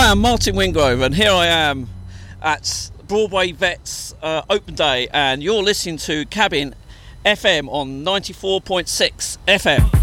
Hi, I'm Martin Wingrove, and here I am at Broadway Vets Open Day, and you're listening to Cabin FM on 94.6 FM.